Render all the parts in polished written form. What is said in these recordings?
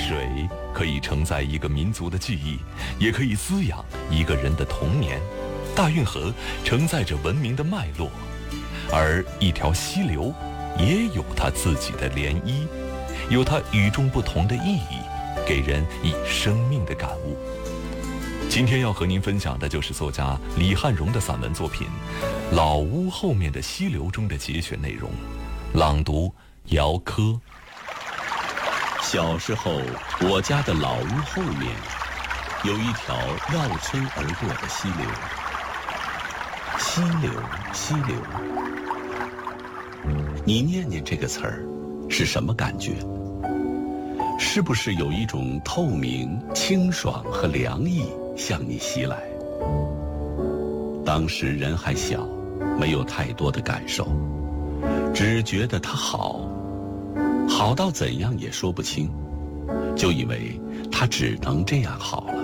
水可以承载一个民族的记忆，也可以滋养一个人的童年。大运河承载着文明的脉络，而一条溪流也有它自己的涟漪，有它与众不同的意义，给人以生命的感悟。今天要和您分享的就是作家李汉荣的散文作品《老屋后面的溪流》中的节选内容，朗读姚科。 小时候，我家的老屋后面有一条绕村而过的溪流。溪流，溪流，你念念这个词儿，是什么感觉？是不是有一种透明、清爽和凉意向你袭来？当时人还小，没有太多的感受，只觉得它好，好到怎样也说不清，就以为它只能这样好了。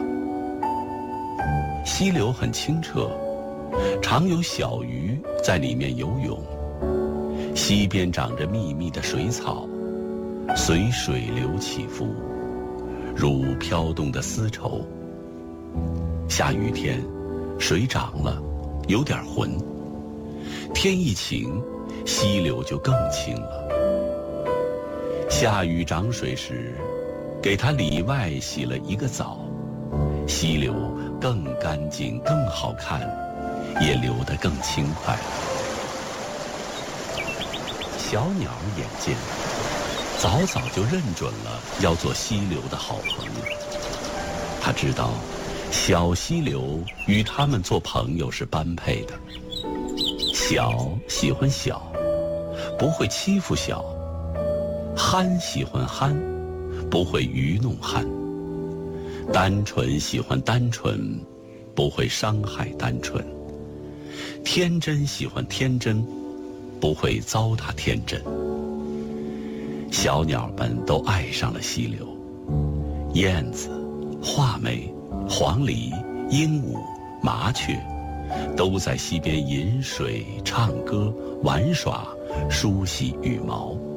溪流很清澈，常有小鱼在里面游泳，溪边长着密密的水草，随水流起伏，如飘动的丝绸。下雨天，水涨了，有点浑，天一晴，溪流就更清了。下雨涨水时，给它里外洗了一个澡，溪流更干净更好看，也流得更轻快。小鸟眼尖，早早就认准了要做溪流的好朋友。他知道小溪流与他们做朋友是般配的。小喜欢小，不会欺负小；憨喜欢憨，不会愚弄憨；单纯喜欢单纯，不会伤害单纯；天真喜欢天真，不会糟蹋天真。小鸟们都爱上了溪流，燕子、画眉、黄鹂、鹦鹉、麻雀，都在溪边饮水、唱歌、玩耍、梳洗羽毛。